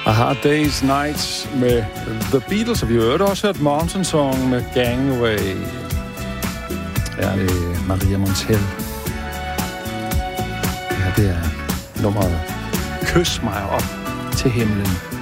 A Hard Day's Nights med The Beatles, og vi har jo også hørt Mountain Song med Gangway. Ja, det er Maria Montell. Ja, det er nummeret Kys mig op til himlen.